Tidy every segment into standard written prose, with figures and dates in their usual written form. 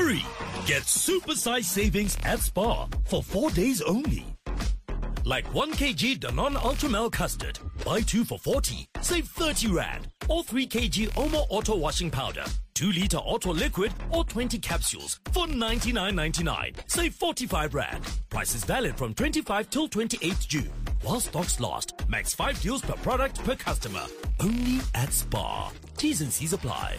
Hurry! Get super-sized savings at Spar for 4 days only. Like 1 kg Danone Ultramel custard. Buy 2 for 40. Save 30 Rand. Or 3 kg Omo Auto washing powder. 2 litre Auto liquid or 20 capsules for 99.99. Save 45 Rand. Price is valid from 25 till 28th June. While stocks last. Max 5 deals per product per customer. Only at Spar. T's and C's apply.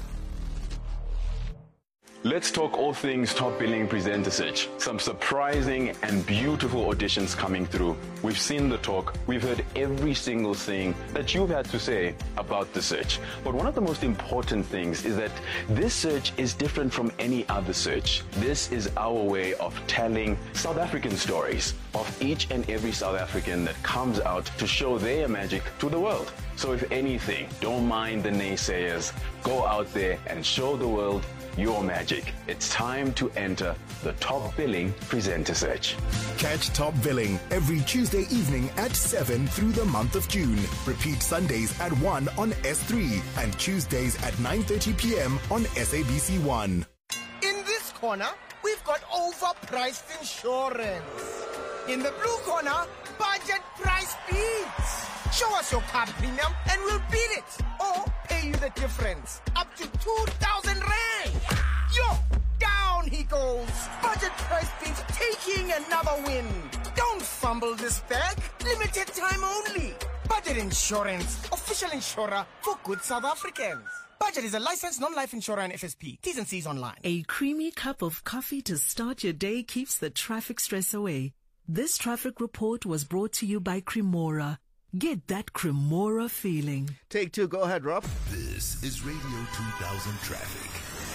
Let's talk all things top billing presenter search. Some surprising and beautiful auditions coming through. We've seen the talk. We've heard every single thing that you've had to say about the search. But one of the most important things is that this search is different from any other search. This is our way of telling South African stories of each and every South African that comes out to show their magic to the world. So if anything, don't mind the naysayers. Go out there and show the world your magic. It's time to enter the Top Billing Presenter Search. Catch Top Billing every Tuesday evening at 7 through the month of June. Repeat Sundays at 1 on S3 and Tuesdays at 9:30 p.m. on SABC1. In this corner, we've got overpriced insurance. In the blue corner, budget price beats. Show us your car premium and we'll beat it. Or pay you the difference. Up to 2,000 Rand. Yo, down he goes. Budget price beats taking another win. Don't fumble this bag. Limited time only. Budget Insurance. Official insurer for good South Africans. Budget is a licensed non-life insurer and FSP. T's and C's online. A creamy cup of coffee to start your day keeps the traffic stress away. This traffic report was brought to you by Cremora. Get that Cremora feeling. Take 2. Go ahead, Rob. This is Radio 2000 Traffic.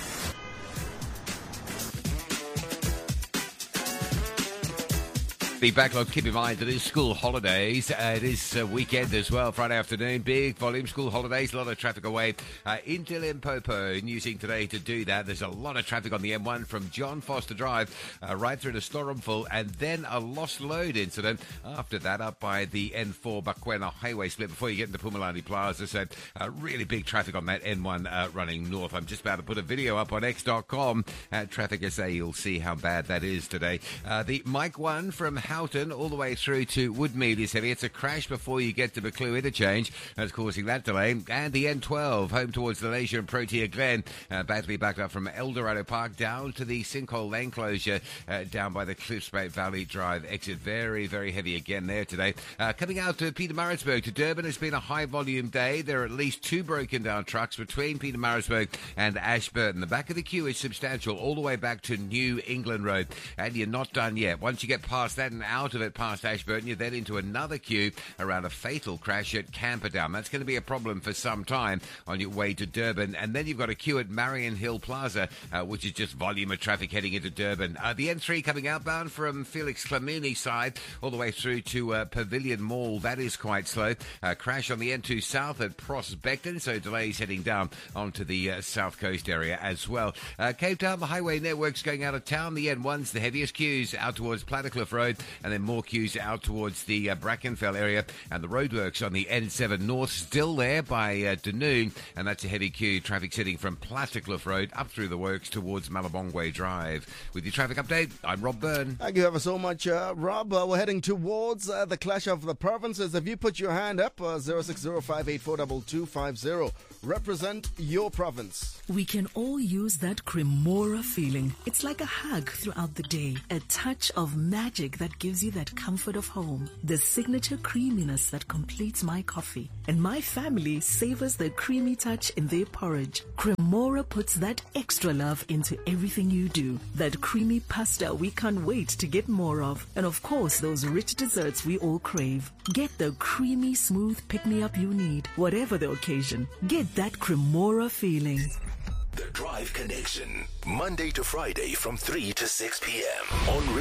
The backlog, keep in mind that it is school holidays. It is weekend as well, Friday afternoon. Big volume, school holidays, a lot of traffic away into Limpopo. And using today to do that, there's a lot of traffic on the M1 from John Foster Drive right through to Storenville, and then a lost load incident. After that, up by the N4 Bakwena highway split before you get into Pumalani Plaza. So really big traffic on that N1 running north. I'm just about to put a video up on x.com at Traffic SA. You'll see how bad that is today. The Mike 1 from Houghton all the way through to Woodmead is heavy. It's a crash before you get to Buccleuch interchange. That's causing that delay. And the N12 home towards the Leisure and Protea Glen. Badly backed up from Eldorado Park down to the Sinkhole Lane closure down by the Cliffspate Valley Drive exit. Very, very heavy again there today. Coming out to Pietermaritzburg to Durban, it's been a high volume day. There are at least 2 broken down trucks between Pietermaritzburg and Ashburton. The back of the queue is substantial all the way back to New England Road. And you're not done yet. Once you get past that and out of it past Ashburton, you're then into another queue around a fatal crash at Camperdown. That's going to be a problem for some time on your way to Durban. And then you've got a queue at Marion Hill Plaza, which is just volume of traffic heading into Durban. The N3 coming outbound from Felix Klamini side all the way through to Pavilion Mall. That is quite slow. Crash on the N2 South at Prospecton, so delays heading down onto the South Coast area as well. Cape Town, the highway network's going out of town. The N1's the heaviest queues out towards Plattercliff Road, and then more queues out towards the Brackenfell area, and the roadworks on the N7 North still there by Dunoon, and that's a heavy queue. Traffic sitting from Plattercliff Road up through the works towards Malabongwe Drive. With your traffic update, I'm Rob Byrne. Thank you ever so much, Rob. We're heading towards the clash of the provinces. If you put your hand up, 0605842250. Represent your province. We can all use that Cremora feeling. It's like a hug throughout the day. A touch of magic that gives you that comfort of home. The signature creaminess that completes my coffee. And my family savors the creamy touch in their porridge. Cremora puts that extra love into everything you do. That creamy pasta we can't wait to get more of. And of course, those rich desserts we all crave. Get the creamy, smooth pick-me-up you need, whatever the occasion. Get that Cremora feeling. The Drive Connection, Monday to Friday from 3 to 6 p.m. on